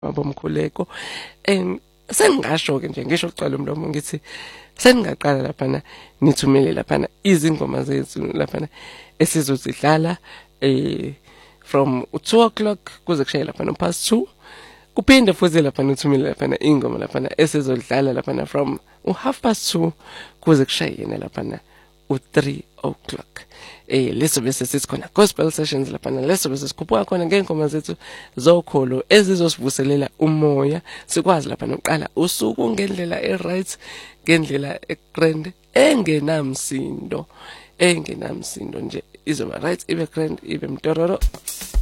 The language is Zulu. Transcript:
abomkhuleko sengingasho ke nje ngisho uqala umlomo ngithi seningaqala lapha nithumele lapha izingoma zethu lapha esizozidlala from 2 o'clock kuze kushaye lapha no past 2 kuphinde futhi lapha nithumele lapha ingoma lapha esizodlala lapha from 2:30 kuze kushaye yena lapha u3 o'clock. Leso bese sithi khona gospel sessions lapha leso bese sikhuphuka khona ngengoma zethu zokholo ezizosivuselela umoya sikwazi lapha noqala usuku ngendlela right ngendlela egrand engenamsindo nje izoba right ibe grand ibe mtororo.